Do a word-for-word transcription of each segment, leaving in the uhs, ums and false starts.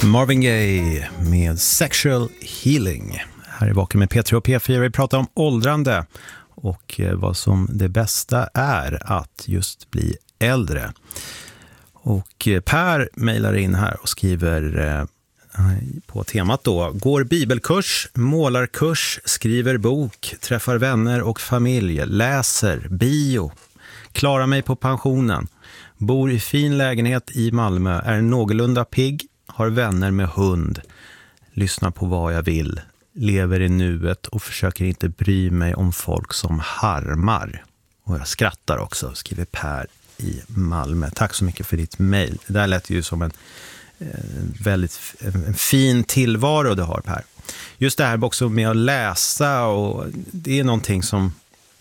Marvin Gaye med Sexual Healing. Här är Vaken med P tre och P fyra. Vi pratar om åldrande och vad som det bästa är att just bli äldre. Och Per mejlar in här och skriver eh, på temat då: går bibelkurs, målarkurs, skriver bok, träffar vänner och familj, läser, bio, klarar mig på pensionen, bor i fin lägenhet i Malmö, är någorlunda pigg, har vänner med hund, lyssnar på vad jag vill, lever i nuet och försöker inte bry mig om folk som harmar. Och jag skrattar också, skriver Per i Malmö. Tack så mycket för ditt mejl. Det där lät ju som en eh, väldigt en fin tillvaro du har, Per. Just det här också med att läsa, och det är någonting som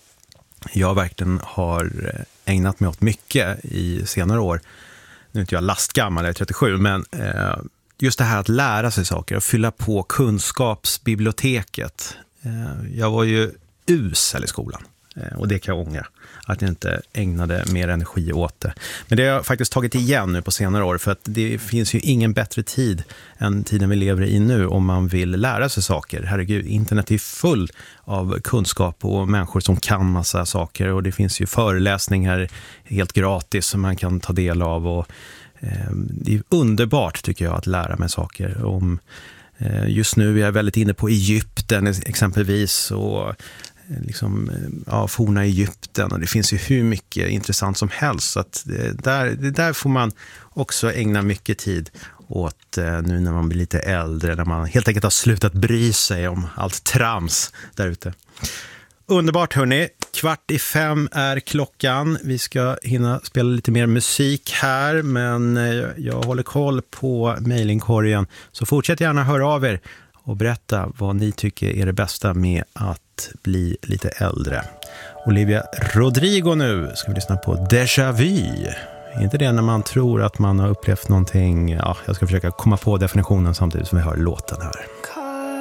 jag verkligen har ägnat mig åt mycket i senare år. Nu är inte jag lastgammal, jag är trettiosju, men eh, just det här att lära sig saker och fylla på kunskapsbiblioteket. Eh, jag var ju usel i skolan, eh, och det kan jag ångra, att jag inte ägnade mer energi åt det. Men det har jag faktiskt tagit igen nu på senare år, för att det finns ju ingen bättre tid än tiden vi lever i nu om man vill lära sig saker. Herregud, internet är full av kunskap och människor som kan massa saker, och det finns ju föreläsningar helt gratis som man kan ta del av, och eh, det är underbart tycker jag att lära mig saker om. Eh, just nu är jag väldigt inne på Egypten exempelvis, och liksom, ja, forna Egypten, och det finns ju hur mycket intressant som helst, så att det där, det där får man också ägna mycket tid åt eh, nu när man blir lite äldre, när man helt enkelt har slutat bry sig om allt trams där ute. Underbart hörni, kvart i fem är klockan. Vi ska hinna spela lite mer musik här, men eh, jag håller koll på mejlingkorgen, så fortsätt gärna höra av er och berätta vad ni tycker är det bästa med att bli lite äldre. Olivia Rodrigo nu ska vi lyssna på Déjà Vu. Är inte det när man tror att man har upplevt någonting? Ja, jag ska försöka komma på definitionen samtidigt som vi hör låten här.